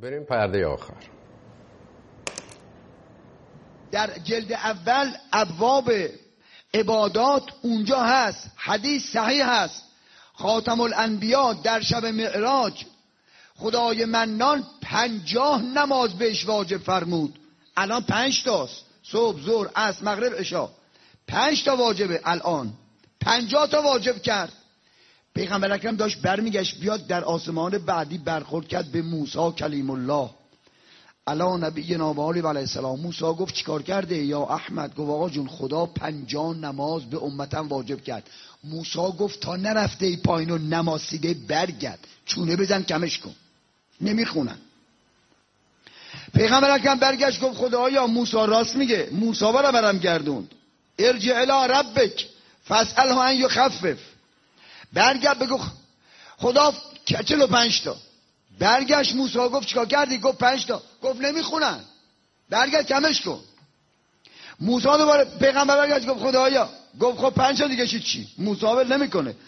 بریم پرده آخر. در جلد اول ابواب عبادات اونجا هست، حدیث صحیح هست. خاتم الانبیا در شب معراج خدای منان 50 نماز بهش واجب فرمود. الان 5 تاست، صبح، ظهر، عصر، مغرب، عشا. 5 تا واجبه، الان 50 تا واجب کرد. پیغمبر اکرم داشت برمیگشت بیاد در آسمان بعدی برخورد کرد به موسی کلیم الله علی نبینا و آله علیه السلام. موسی گفت چیکار کرده یا احمد؟ گفت آقا جون خدا 50 نماز به امتم واجب کرد. موسی گفت تا نرفته ای پایین و نمازیده برگرد، چونه بزن کمش کن، نمیخونن. پیغمبر اکرم برگشت گفت خدایا موسی راست میگه. موسی برم گردوند. ارجع الی ربک فاسأله ان یخفف. برگشت بگو خدا 45 تا. برگشت موسی گفت چیکار کردی؟ گفت 5 تا. گفت نمیخونن، برگشت کمش کن. موسی دوباره پیغمبر برگشت گفت خدایا. گفت خب 5 تا دیگه چی؟ موسی ول نمیکنه.